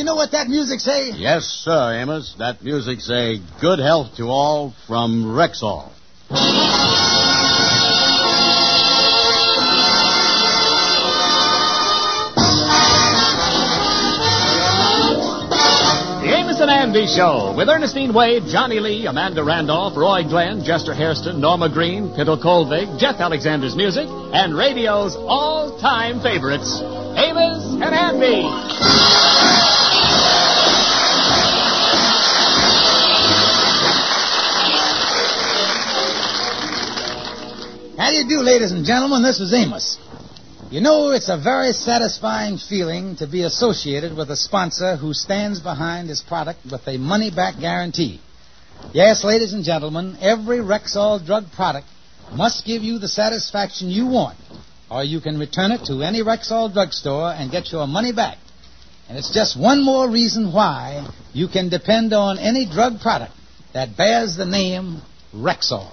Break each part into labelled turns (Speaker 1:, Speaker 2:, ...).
Speaker 1: you know what that music say?
Speaker 2: Yes, sir, Amos. That music say, good health to all from Rexall.
Speaker 3: And Andy Show with Ernestine Wade, Johnny Lee, Amanda Randolph, Roy Glenn, Jester Hairston, Norma Green, Pittle Colvig, Jeff Alexander's music, and radio's all-time favorites, Amos and Andy.
Speaker 1: How do you do, ladies and gentlemen? This is Amos. You know, it's a very satisfying feeling to be associated with a sponsor who stands behind his product with a money-back guarantee. Yes, ladies and gentlemen, every Rexall drug product must give you the satisfaction you want, or you can return it to any Rexall drugstore and get your money back. And it's just one more reason why you can depend on any drug product that bears the name Rexall.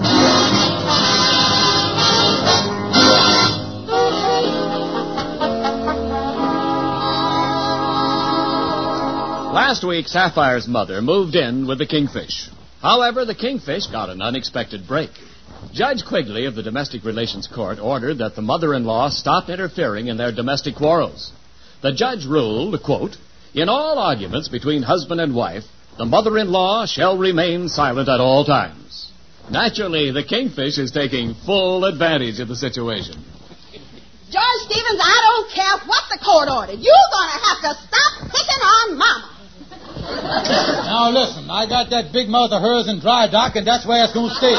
Speaker 3: Last week, Sapphire's mother moved in with the Kingfish. However, the Kingfish got an unexpected break. Judge Quigley of the Domestic Relations Court ordered that the mother-in-law stop interfering in their domestic quarrels. The judge ruled, quote, in all arguments between husband and wife, the mother-in-law shall remain silent at all times. Naturally, the Kingfish is taking full advantage of the situation.
Speaker 4: George Stevens, I don't care what the court ordered. You're going to have to stop picking on Mama.
Speaker 1: Now, listen, I got that big mouth of hers in dry dock, and that's where it's going to stay.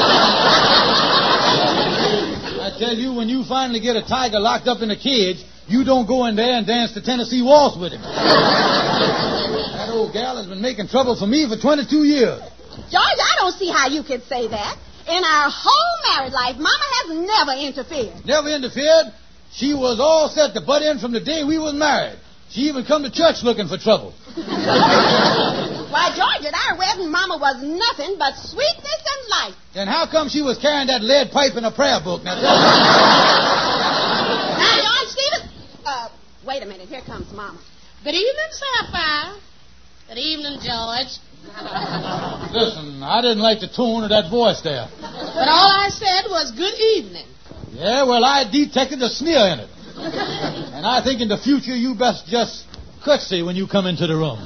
Speaker 1: I tell you, when you finally get a tiger locked up in a cage, you don't go in there and dance the Tennessee waltz with him. That old gal has been making trouble for me for 22 years.
Speaker 4: George, I don't see how you could say that. In our whole married life, Mama has never interfered.
Speaker 1: Never interfered? She was all set to butt in from the day we was married. She even come to church looking for trouble.
Speaker 4: Why, George, at our wedding, Mama was nothing but sweetness and light.
Speaker 1: Then how come she was carrying that lead pipe in a prayer book? Now,
Speaker 4: George Stevens, wait a minute. Here comes Mama.
Speaker 5: Good evening, Sapphire. Good evening, George.
Speaker 1: Listen, I didn't like the tone of that voice there.
Speaker 5: But all I said was good evening.
Speaker 1: Yeah, well, I detected a sneer in it. And I think in the future you best just curtsy when you come into the room.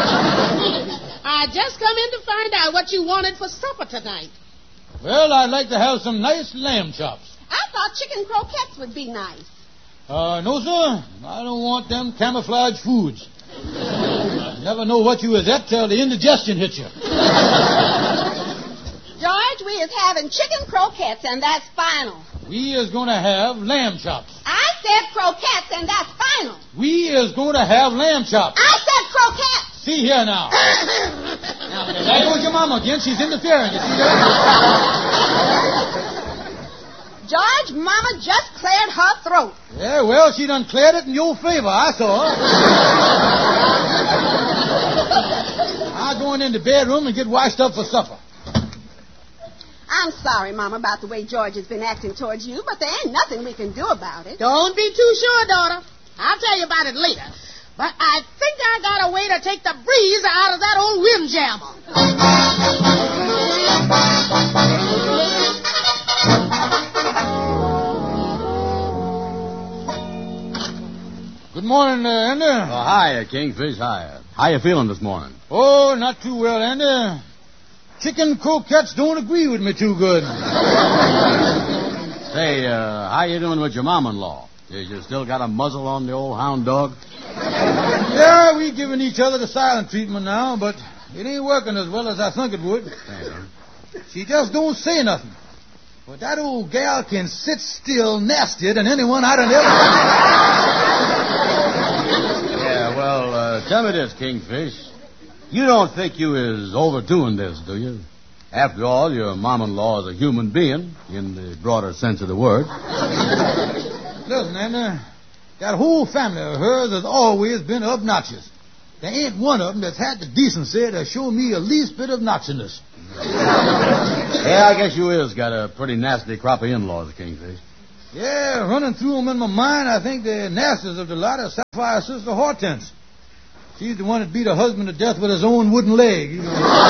Speaker 5: I just come in to find out what you wanted for supper tonight.
Speaker 1: Well, I'd like to have some nice lamb chops.
Speaker 4: I thought chicken croquettes would be nice.
Speaker 1: No, sir. I don't want them camouflage foods. Never know what you was at till the indigestion hits you.
Speaker 4: George, we is having chicken croquettes, and that's final.
Speaker 1: We is going to have lamb chops.
Speaker 4: I said croquettes, and that's final.
Speaker 1: We is going to have lamb chops.
Speaker 4: I said croquettes.
Speaker 1: See here now. Now, there goes your mama again. She's interfering. You see that?
Speaker 4: George, Mama just cleared her throat.
Speaker 1: Yeah, well, she done cleared it in your favor. I saw her. I'm going in the bedroom and get washed up for supper.
Speaker 4: I'm sorry, Mama, about the way George has been acting towards you, but there ain't nothing we can do about it.
Speaker 5: Don't be too sure, daughter. I'll tell you about it later. But I think I got a way to take the breeze out of that old rim jammer.
Speaker 1: Good morning, Andy.
Speaker 2: Oh, hiya, Kingfish, hiya. How you feeling this morning?
Speaker 1: Oh, not too well, Andy. Chicken croquettes don't agree with me too good.
Speaker 2: Say, how you doing with your mom-in-law? You still got a muzzle on the old hound dog?
Speaker 1: Yeah, we giving each other the silent treatment now, but it ain't working as well as I think it would. She just don't say nothing. But that old gal can sit still nastier than anyone I done ever...
Speaker 2: Yeah, well, tell me this, Kingfish. You don't think you is overdoing this, do you? After all, your mom-in-law is a human being, in the broader sense of the word.
Speaker 1: Listen, Anna, that whole family of hers has always been obnoxious. There ain't one of them that's had the decency to show me a least bit of obnoxiousness.
Speaker 2: Yeah, I guess you is got a pretty nasty crop of in-laws, Kingfish.
Speaker 1: Yeah, running through them in my mind, I think the nastiest of the lot is Sapphire's sister Hortense. She's the one that beat her husband to death with his own wooden leg. You know.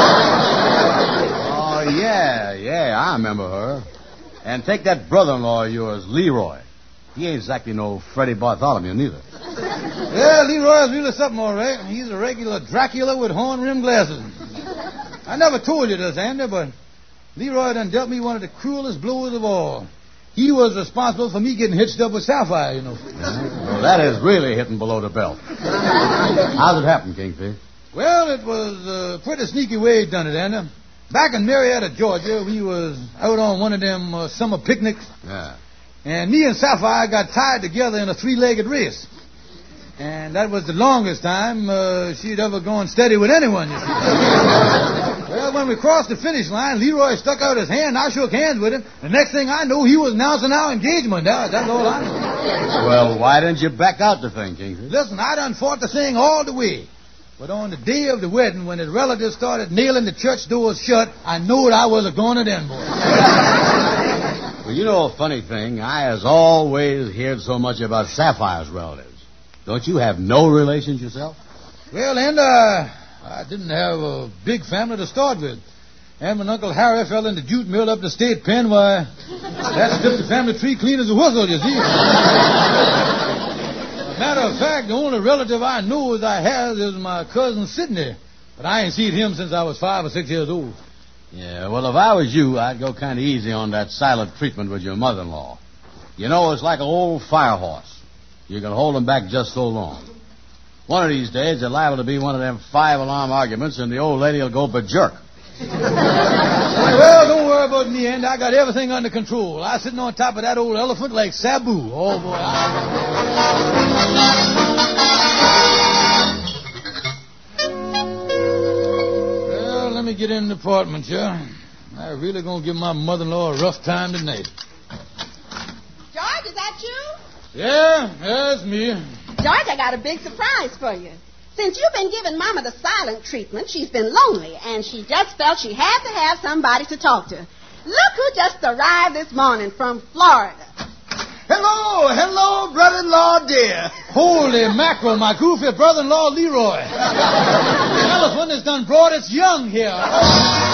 Speaker 2: Oh, yeah, I remember her. And take that brother-in-law of yours, Leroy. He ain't exactly no Freddie Bartholomew, neither.
Speaker 1: Yeah, Leroy's really something, all right. He's a regular Dracula with horn-rimmed glasses. I never told you this, Andy, but Leroy done dealt me one of the cruelest blows of all. He was responsible for me getting hitched up with Sapphire, you know.
Speaker 2: Well, that is really hitting below the belt. How's it happen, Kingfish?
Speaker 1: Well, it was a pretty sneaky way he done it, Andy. Back in Marietta, Georgia, we was out on one of them summer picnics.
Speaker 2: Yeah.
Speaker 1: And me and Sapphire got tied together in a three-legged race. And that was the longest time she'd ever gone steady with anyone, you see. Well, when we crossed the finish line, Leroy stuck out his hand. I shook hands with him. The next thing I know, he was announcing our engagement. That's all I know.
Speaker 2: Well, why didn't you back out the thing, Kingfish?
Speaker 1: Listen, I done fought the thing all the way. But on the day of the wedding, when his relatives started nailing the church doors shut, I knew I was a-going to then, boy.
Speaker 2: Well, you know a funny thing. I has always heard so much about Sapphire's relatives. Don't you have no relations yourself?
Speaker 1: Well, and I didn't have a big family to start with. And when Uncle Harry fell in the jute mill up the state pen, why, that stripped the family tree clean as a whistle, you see. Matter of fact, the only relative I know as I have is my cousin Sidney. But I ain't seen him since I was 5 or 6 years old.
Speaker 2: Yeah, well, if I was you, I'd go kind of easy on that silent treatment with your mother-in-law. You know, it's like an old fire horse. You can hold them back just so long. One of these days, they're liable to be one of them 5-alarm arguments, and the old lady will go berserk.
Speaker 1: Well, don't worry about me, Andy. I got everything under control. I'm sitting on top of that old elephant like Sabu. Oh, boy. Well, let me get in the apartment, yeah. I'm really going to give my mother-in-law a rough time tonight.
Speaker 4: George, is that you?
Speaker 1: Yeah, that's me.
Speaker 4: George, I got a big surprise for you. Since you've been giving Mama the silent treatment, she's been lonely, and she just felt she had to have somebody to talk to. Look who just arrived this morning from Florida.
Speaker 6: Hello, brother-in-law dear.
Speaker 1: Holy mackerel, my goofy brother-in-law Leroy. The elephant has done brought its young here.